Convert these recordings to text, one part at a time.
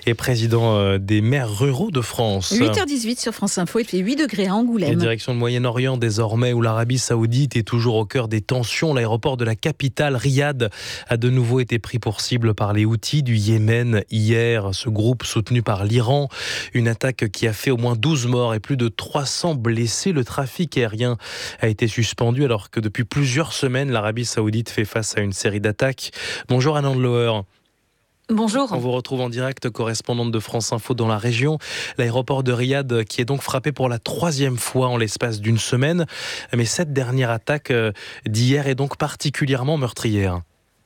et président des maires ruraux de France. 8h18 sur France Info, il fait 8 degrés à Angoulême. Et direction le Moyen-Orient désormais, où l'Arabie Saoudite est toujours au cœur des tensions. L'aéroport de la capitale, Riyad, a de nouveau été pris pour cible par les Houthis du Yémen hier. Ce groupe soutenu par l'Iran, une attaque qui a fait au moins 12 morts et plus de 300 blessés. Le trafic aérien a été suspendu alors que depuis plusieurs semaines, l'Arabie Saoudite fait face à une série d'attaques. Bonjour Anand Loher. Bonjour. On vous retrouve en direct, correspondante de France Info dans la région. L'aéroport de Riyad qui est donc frappé pour la 3e fois en l'espace d'une semaine. Mais cette dernière attaque d'hier est donc particulièrement meurtrière.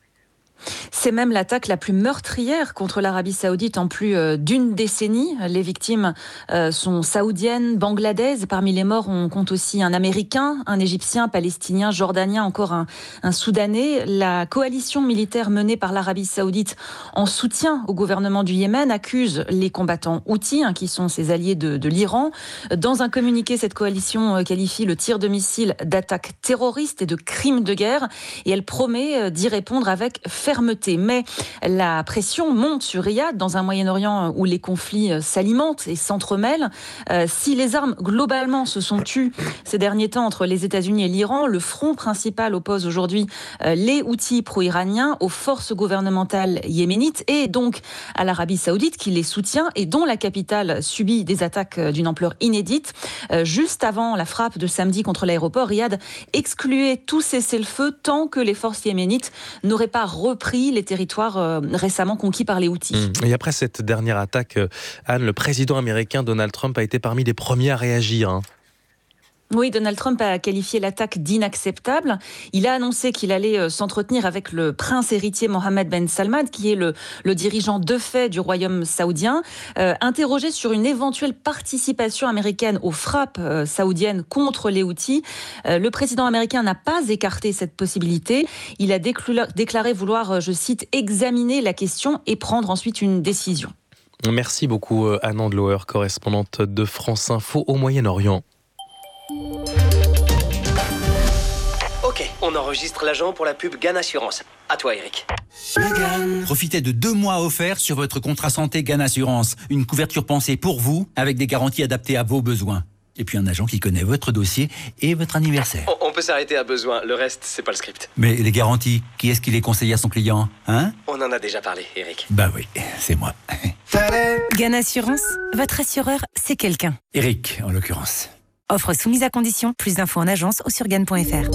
C'est même l'attaque la plus meurtrière contre l'Arabie Saoudite en plus d'une décennie. Les victimes sont saoudiennes, bangladaises. Parmi les morts, on compte aussi un Américain, un Égyptien, Palestinien, Jordanien, encore un Soudanais. La coalition militaire menée par l'Arabie Saoudite en soutien au gouvernement du Yémen accuse les combattants Houthis, qui sont ses alliés de l'Iran. Dans un communiqué, cette coalition qualifie le tir de missiles d'attaque terroriste et de crime de guerre. Et elle promet d'y répondre avec fermeté. Mais la pression monte sur Riyad dans un Moyen-Orient où les conflits s'alimentent et s'entremêlent. Si les armes globalement se sont tues ces derniers temps entre les États-Unis et l'Iran, le front principal oppose aujourd'hui les Houthis pro-iraniens aux forces gouvernementales yéménites et donc à l'Arabie Saoudite qui les soutient et dont la capitale subit des attaques d'une ampleur inédite. Juste avant la frappe de samedi contre l'aéroport, Riyad excluait tout cessez-le-feu tant que les forces yéménites n'auraient pas repris les territoires récemment conquis par les Houthis. Et après cette dernière attaque, Anne, le président américain Donald Trump a été parmi les premiers à réagir. Oui, Donald Trump a qualifié l'attaque d'inacceptable. Il a annoncé qu'il allait s'entretenir avec le prince héritier Mohammed Ben Salman, qui est le dirigeant de fait du royaume saoudien. Interrogé sur une éventuelle participation américaine aux frappes saoudiennes contre les Houthis, le président américain n'a pas écarté cette possibilité. Il a déclaré vouloir, je cite, examiner la question et prendre ensuite une décision. Merci beaucoup Anand Loher, correspondante de France Info au Moyen-Orient. Ok, on enregistre l'agent pour la pub GAN Assurance. À toi Eric. Profitez de 2 mois offerts sur votre contrat santé GAN Assurance. Une couverture pensée pour vous, avec des garanties adaptées à vos besoins. Et puis un agent qui connaît votre dossier et votre anniversaire. On peut s'arrêter à besoin, le reste c'est pas le script. Mais les garanties, qui est-ce qui les conseille à son client, hein ? On en a déjà parlé, Eric. Bah oui, c'est moi. GAN Assurance, votre assureur, c'est quelqu'un. Eric, en l'occurrence. Offre soumise à condition. Plus d'infos en agence ou sur GAN.fr.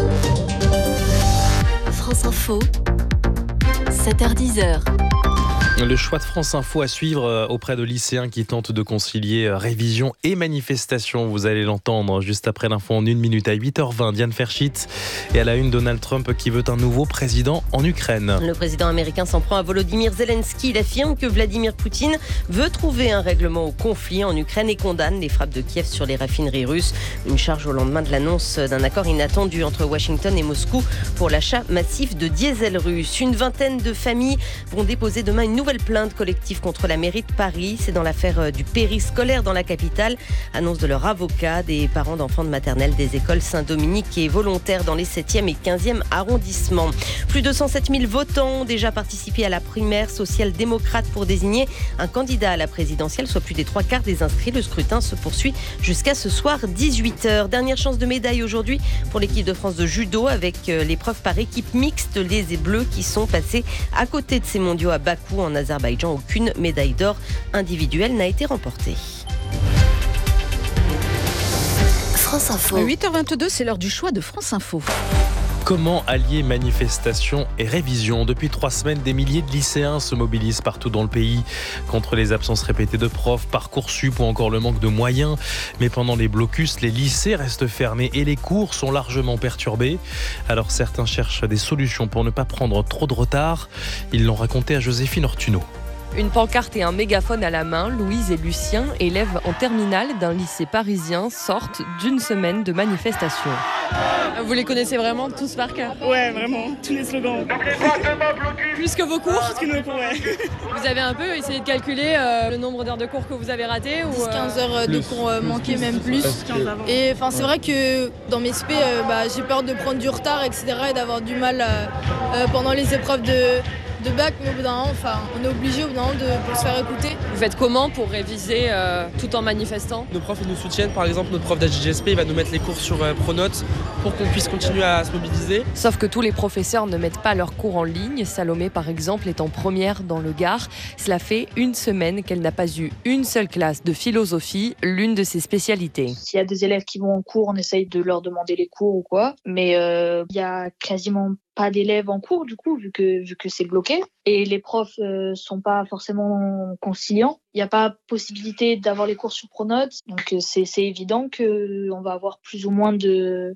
France Info, 7h-10h. Le choix de France Info à suivre auprès de lycéens qui tentent de concilier révision et manifestation. Vous allez l'entendre juste après l'info en 1 minute à 8h20. Diane Ferschit et à la une Donald Trump qui veut un nouveau président en Ukraine. Le président américain s'en prend à Volodymyr Zelensky. Il affirme que Vladimir Poutine veut trouver un règlement au conflit en Ukraine et condamne les frappes de Kiev sur les raffineries russes. Une charge au lendemain de l'annonce d'un accord inattendu entre Washington et Moscou pour l'achat massif de diesel russe. Une vingtaine de familles vont déposer demain une nouvelle plainte collective contre la mairie de Paris. C'est dans l'affaire du périscolaire dans la capitale. Annonce de leur avocat, des parents d'enfants de maternelle des écoles Saint-Dominique et volontaires dans les 7e et 15e arrondissements. Plus de 107 000 votants ont déjà participé à la primaire social-démocrate pour désigner un candidat à la présidentielle, soit plus des 3/4 des inscrits. Le scrutin se poursuit jusqu'à ce soir 18h. Dernière chance de médaille aujourd'hui pour l'équipe de France de judo avec l'épreuve par équipe mixte. Les Bleus qui sont passés à côté de ces mondiaux à Bakou en Azerbaïdjan. Aucune médaille d'or individuelle n'a été remportée. France Info. 8h22, c'est l'heure du choix de France Info. Comment allier manifestation et révision ? Depuis 3 semaines, des milliers de lycéens se mobilisent partout dans le pays contre les absences répétées de profs, Parcoursup ou encore le manque de moyens. Mais pendant les blocus, les lycées restent fermés et les cours sont largement perturbés. Alors certains cherchent des solutions pour ne pas prendre trop de retard. Ils l'ont raconté à Joséphine Ortuno. Une pancarte et un mégaphone à la main, Louise et Lucien, élèves en terminale d'un lycée parisien, sortent d'une semaine de manifestation. Vous les connaissez vraiment tous par cœur ? Ouais, vraiment, tous les slogans. Plus que vos cours ? Plus que nos cours, ouais. Vous avez un peu essayé de calculer le nombre d'heures de cours que vous avez raté ou 10-15 heures de cours manqués, même plus. Et c'est vrai que dans mes SP, j'ai peur de prendre du retard, etc. et d'avoir du mal pendant les épreuves de bac, mais au bout d'un moment, on est obligé au bout d'un moment pour se faire écouter. Vous faites comment pour réviser tout en manifestant ? Nos profs ils nous soutiennent, par exemple notre prof d'HGSP il va nous mettre les cours sur Pronote pour qu'on puisse continuer à se mobiliser. Sauf que tous les professeurs ne mettent pas leurs cours en ligne. Salomé par exemple est en première dans le Gard. Cela fait une semaine qu'elle n'a pas eu une seule classe de philosophie, l'une de ses spécialités. S'il y a des élèves qui vont en cours, on essaye de leur demander les cours ou quoi, mais il y a quasiment pas d'élèves en cours du coup vu que c'est bloqué et les profs sont pas forcément conciliants. Il n'y a pas possibilité d'avoir les cours sur Pronote, donc c'est évident qu'on va avoir plus ou moins de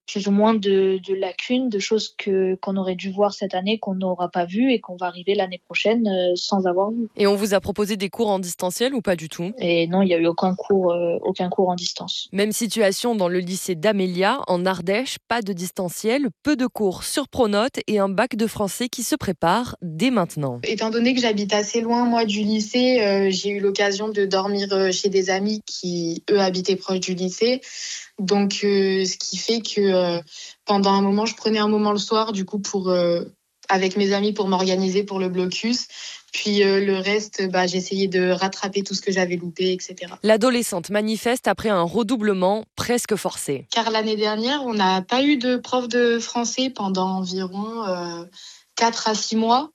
lacunes, de choses qu'on aurait dû voir cette année, qu'on n'aura pas vu et qu'on va arriver l'année prochaine sans avoir vu. Et on vous a proposé des cours en distanciel ou pas du tout ? Et non, il n'y a eu aucun cours en distance. Même situation dans le lycée d'Amélia, en Ardèche, pas de distanciel, peu de cours sur Pronote et un bac de français qui se prépare dès maintenant. Étant donné que j'habite assez loin, moi, du lycée, j'ai eu l'occasion de dormir chez des amis qui, eux, habitaient proche du lycée. Donc, ce qui fait que pendant un moment, je prenais un moment le soir, du coup, avec mes amis pour m'organiser pour le blocus. Puis le reste, j'essayais de rattraper tout ce que j'avais loupé, etc. L'adolescente manifeste après un redoublement presque forcé. Car l'année dernière, on n'a pas eu de prof de français pendant environ 4 à 6 mois.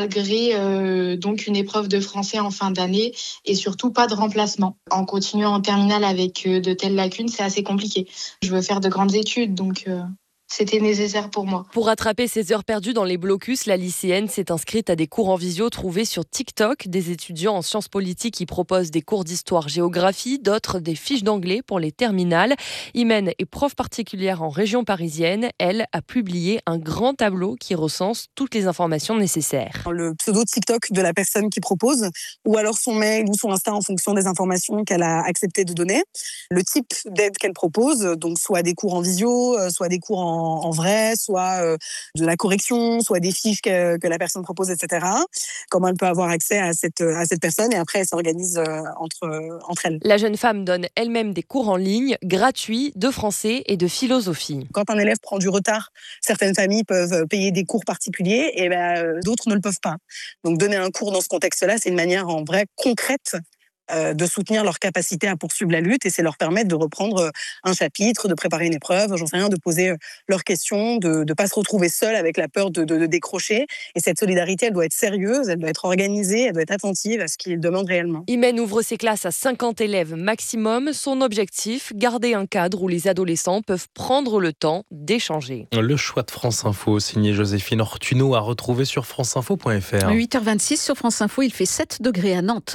Malgré donc une épreuve de français en fin d'année et surtout pas de remplacement. En continuant en terminale avec de telles lacunes, c'est assez compliqué. Je veux faire de grandes études, donc c'était nécessaire pour moi. Pour rattraper ses heures perdues dans les blocus, la lycéenne s'est inscrite à des cours en visio trouvés sur TikTok. Des étudiants en sciences politiques y proposent des cours d'histoire-géographie, d'autres des fiches d'anglais pour les terminales. Imen est prof particulière en région parisienne. Elle a publié un grand tableau qui recense toutes les informations nécessaires. Le pseudo TikTok de la personne qui propose, ou alors son mail ou son Insta en fonction des informations qu'elle a accepté de donner. Le type d'aide qu'elle propose, donc soit des cours en visio, soit des cours en vrai, soit de la correction, soit des fiches que la personne propose, etc. Comment elle peut avoir accès à cette personne et après elle s'organise entre elles. La jeune femme donne elle-même des cours en ligne gratuits de français et de philosophie. Quand un élève prend du retard, certaines familles peuvent payer des cours particuliers et d'autres ne le peuvent pas. Donc donner un cours dans ce contexte-là, c'est une manière en vrai concrète de soutenir leur capacité à poursuivre la lutte et c'est leur permettre de reprendre un chapitre, de préparer une épreuve, j'en sais rien, de poser leurs questions, de ne pas se retrouver seul avec la peur de décrocher. Et cette solidarité, elle doit être sérieuse, elle doit être organisée, elle doit être attentive à ce qu'ils demandent réellement. Imen ouvre ses classes à 50 élèves maximum. Son objectif, garder un cadre où les adolescents peuvent prendre le temps d'échanger. Le choix de France Info, signé Joséphine Ortuno, à retrouver sur franceinfo.fr. 8h26 sur France Info, il fait 7 degrés à Nantes.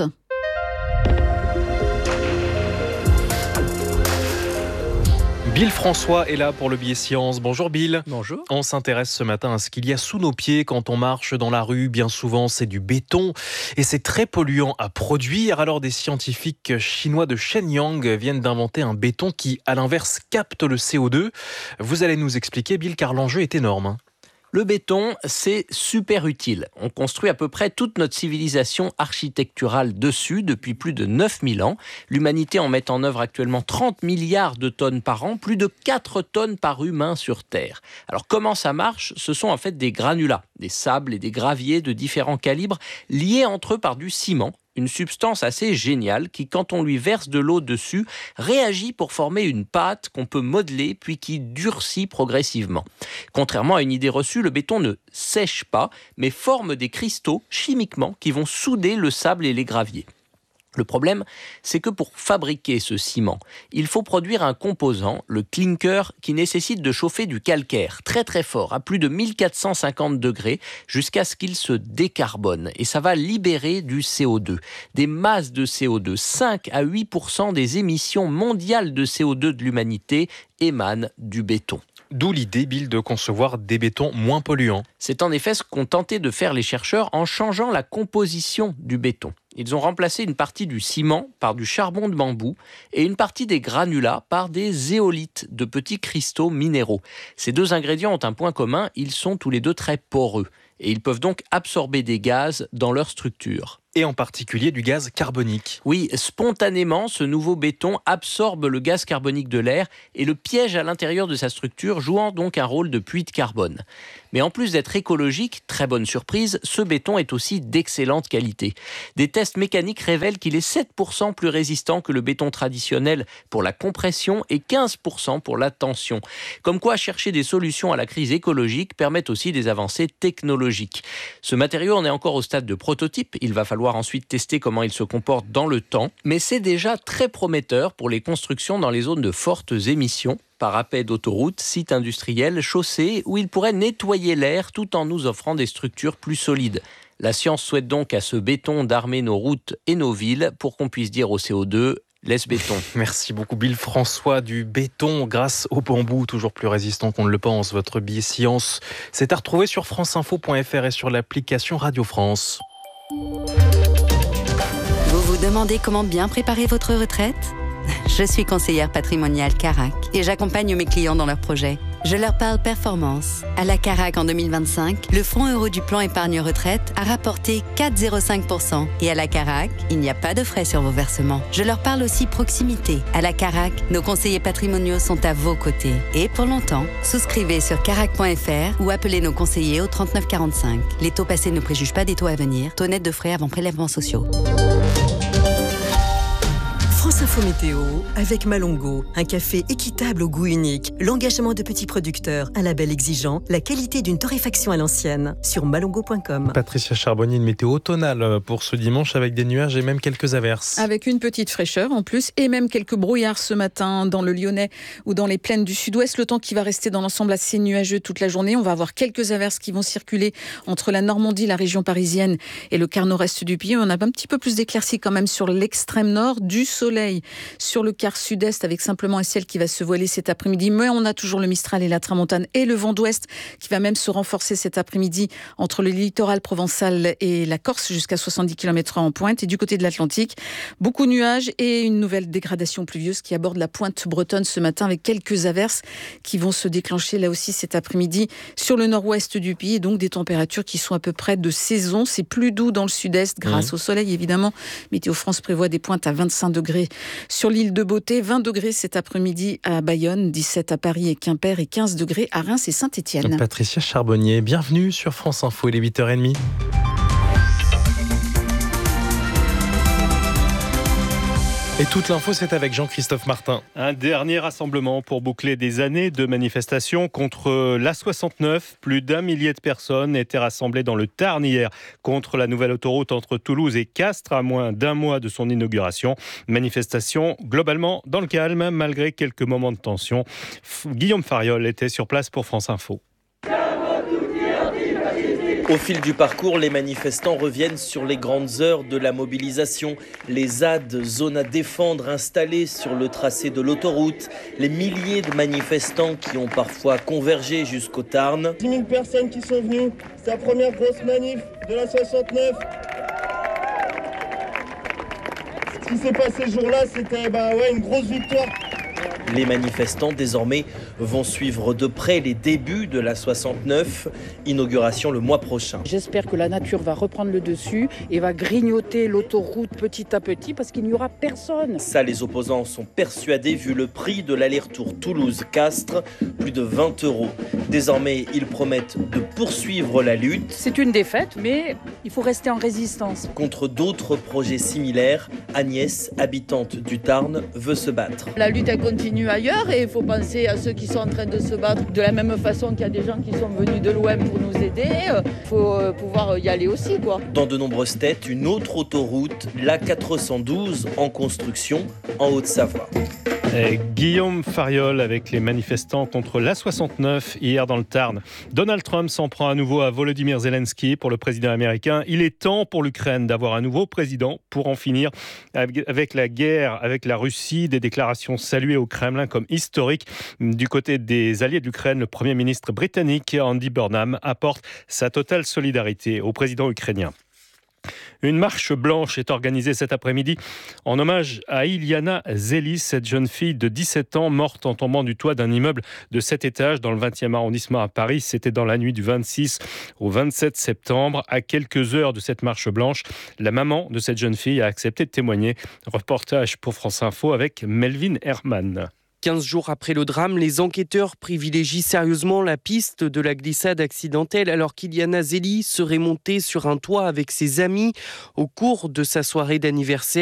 Bill François est là pour le billet science. Bonjour Bill. Bonjour. On s'intéresse ce matin à ce qu'il y a sous nos pieds quand on marche dans la rue. Bien souvent, c'est du béton et c'est très polluant à produire. Alors, des scientifiques chinois de Shenyang viennent d'inventer un béton qui, à l'inverse, capte le CO2. Vous allez nous expliquer, Bill, car l'enjeu est énorme. Le béton, c'est super utile. On construit à peu près toute notre civilisation architecturale dessus depuis plus de 9000 ans. L'humanité en met en œuvre actuellement 30 milliards de tonnes par an, plus de 4 tonnes par humain sur Terre. Alors comment ça marche ? Ce sont en fait des granulats, des sables et des graviers de différents calibres liés entre eux par du ciment. Une substance assez géniale qui, quand on lui verse de l'eau dessus, réagit pour former une pâte qu'on peut modeler puis qui durcit progressivement. Contrairement à une idée reçue, le béton ne sèche pas, mais forme des cristaux chimiquement qui vont souder le sable et les graviers. Le problème, c'est que pour fabriquer ce ciment, il faut produire un composant, le clinker, qui nécessite de chauffer du calcaire très très fort, à plus de 1450 degrés, jusqu'à ce qu'il se décarbone. Et ça va libérer du CO2. Des masses de CO2, 5 à 8% des émissions mondiales de CO2 de l'humanité émanent du béton. D'où l'idée, Bill, de concevoir des bétons moins polluants. C'est en effet ce qu'ont tenté de faire les chercheurs en changeant la composition du béton. Ils ont remplacé une partie du ciment par du charbon de bambou et une partie des granulats par des zéolithes, de petits cristaux minéraux. Ces deux ingrédients ont un point commun, ils sont tous les deux très poreux et ils peuvent donc absorber des gaz dans leur structure. et en particulier du gaz carbonique. Oui, spontanément, ce nouveau béton absorbe le gaz carbonique de l'air et le piège à l'intérieur de sa structure, jouant donc un rôle de puits de carbone. Mais en plus d'être écologique, très bonne surprise, ce béton est aussi d'excellente qualité. Des tests mécaniques révèlent qu'il est 7% plus résistant que le béton traditionnel pour la compression et 15% pour la tension. Comme quoi, chercher des solutions à la crise écologique permet aussi des avancées technologiques. Ce matériau en est encore au stade de prototype. Il va falloir ensuite tester comment il se comporte dans le temps. Mais c'est déjà très prometteur pour les constructions dans les zones de fortes émissions. Parapets d'autoroute, sites industriels, chaussées, où il pourrait nettoyer l'air tout en nous offrant des structures plus solides. La science souhaite donc à ce béton d'armer nos routes et nos villes pour qu'on puisse dire au CO2 « laisse béton ». Merci beaucoup Bill François. Du béton grâce au bambou, toujours plus résistant qu'on ne le pense. Votre billet science, c'est à retrouver sur franceinfo.fr et sur l'application Radio France. Vous vous demandez comment bien préparer votre retraite ? Je suis conseillère patrimoniale Carac et j'accompagne mes clients dans leurs projets. Je leur parle performance. À la Carac en 2025, le fonds euro du plan épargne retraite a rapporté 4,05%. Et à la Carac, il n'y a pas de frais sur vos versements. Je leur parle aussi proximité. À la Carac, nos conseillers patrimoniaux sont à vos côtés. Et pour longtemps, souscrivez sur carac.fr ou appelez nos conseillers au 39 45. Les taux passés ne préjugent pas des taux à venir. Taux net de frais avant prélèvements sociaux. France Info Météo avec Malongo, un café équitable au goût unique, l'engagement de petits producteurs, un label exigeant, la qualité d'une torréfaction à l'ancienne, sur malongo.com. Patricia Charbonnier, une météo automnale pour ce dimanche avec des nuages et même quelques averses. Avec une petite fraîcheur en plus et même quelques brouillards ce matin dans le Lyonnais ou dans les plaines du sud-ouest. Le temps qui va rester dans l'ensemble assez nuageux toute la journée. On va avoir quelques averses qui vont circuler entre la Normandie, la région parisienne et le quart nord-est du pays. On a un petit peu plus d'éclaircies quand même sur l'extrême nord, du soleil sur le quart sud-est avec simplement un ciel qui va se voiler cet après-midi. Mais on a toujours le Mistral et la Tramontane et le vent d'ouest qui va même se renforcer cet après-midi entre le littoral provençal et la Corse jusqu'à 70 km/h en pointe. Et du côté de l'Atlantique, beaucoup de nuages et une nouvelle dégradation pluvieuse qui aborde la pointe bretonne ce matin avec quelques averses qui vont se déclencher là aussi cet après-midi sur le nord-ouest du pays. Et donc des températures qui sont à peu près de saison. C'est plus doux dans le sud-est grâce au soleil évidemment. Météo France prévoit des pointes à 25 degrés sur l'île de Beauté, 20 degrés cet après-midi à Bayonne, 17 à Paris et Quimper et 15 degrés à Reims et Saint-Étienne. Patricia Charbonnier, bienvenue sur France Info, il est 8h30. Et toute l'info, c'est avec Jean-Christophe Martin. Un dernier rassemblement pour boucler des années de manifestations contre l'A69. Plus d'1 millier de personnes étaient rassemblées dans le Tarn hier contre la nouvelle autoroute entre Toulouse et Castres, à moins d'un mois de son inauguration. Manifestation globalement dans le calme, malgré quelques moments de tension. Guillaume Fariol était sur place pour France Info. Au fil du parcours, les manifestants reviennent sur les grandes heures de la mobilisation. Les ZAD, zones à défendre, installées sur le tracé de l'autoroute. Les milliers de manifestants qui ont parfois convergé jusqu'au Tarn. 10 000 personnes qui sont venues. C'est la première grosse manif de la 69. Ce qui s'est passé ce jour-là, c'était une grosse victoire. Les manifestants, désormais, vont suivre de près les débuts de la 69, inauguration le mois prochain. J'espère que la nature va reprendre le dessus et va grignoter l'autoroute petit à petit parce qu'il n'y aura personne. Ça, les opposants sont persuadés vu le prix de l'aller-retour Toulouse-Castres, plus de 20 €. Désormais, ils promettent de poursuivre la lutte. C'est une défaite, mais il faut rester en résistance. Contre d'autres projets similaires, Agnès, habitante du Tarn, veut se battre. La lutte, elle continue ailleurs et il faut penser à ceux qui sont en train de se battre de la même façon qu'il y a des gens qui sont venus de l'OM pour nous aider. Il faut pouvoir y aller aussi, quoi. Dans de nombreuses têtes, une autre autoroute, l'A412, en construction en Haute-Savoie. Guillaume Fariol avec les manifestants contre l'A69 hier dans le Tarn. Donald Trump s'en prend à nouveau à Volodymyr Zelensky pour le président américain. Il est temps pour l'Ukraine d'avoir un nouveau président pour en finir avec la guerre avec la Russie. Des déclarations saluées au Kremlin comme historiques. Du côté des alliés de l'Ukraine, le Premier ministre britannique Andy Burnham apporte sa totale solidarité au président ukrainien. Une marche blanche est organisée cet après-midi en hommage à Iliana Zeli, cette jeune fille de 17 ans morte en tombant du toit d'un immeuble de 7 étages dans le 20e arrondissement à Paris. C'était dans la nuit du 26 au 27 septembre. À quelques heures de cette marche blanche, la maman de cette jeune fille a accepté de témoigner. Reportage pour France Info avec Melvin Herman. 15 jours après le drame, les enquêteurs privilégient sérieusement la piste de la glissade accidentelle alors qu'Iliana Zeli serait montée sur un toit avec ses amis au cours de sa soirée d'anniversaire.